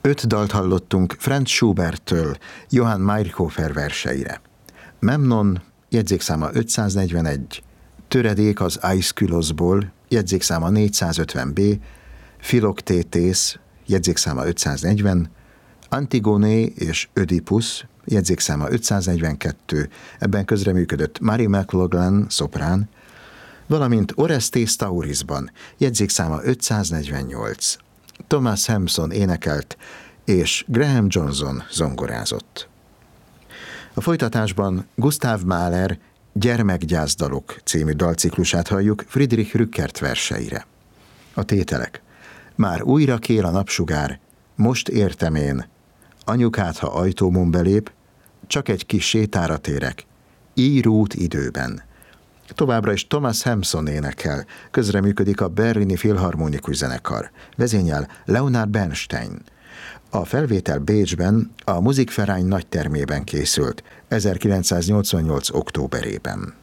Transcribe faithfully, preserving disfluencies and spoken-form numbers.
Öt dalt hallottunk Franz Schuberttől Johann Mayrhofer verseire. Memnon, jegyzékszáma ötszáznegyvenegy, Töredék az Aeschylosból, jegyzékszáma négyszázötven bé, Philoktétész, jegyzékszáma ötszáznegyven, Antigone és Ödipus, jegyzékszáma ötszáznegyvenkettő, ebben közreműködött Mary McLaughlin, szoprán, valamint Orestes Taurisban, jegyzékszáma ötszáznegyvennyolc. Thomas Hampson énekelt, és Graham Johnson zongorázott. A folytatásban Gustav Mahler Gyermekgyászdalok című dalciklusát halljuk Friedrich Rückert verseire. A tételek: Már újra kél a napsugár, most értem én, anyukát, ha ajtómon belép, csak egy kis sétára térek, írút időben. Továbbra is Thomas Hampson énekel, közreműködik a Berlini Filharmonikus Zenekar, vezényel Leonard Bernstein. A felvétel Bécsben, a Musikverein nagytermében készült, ezerkilencszáznyolcvannyolc októberében.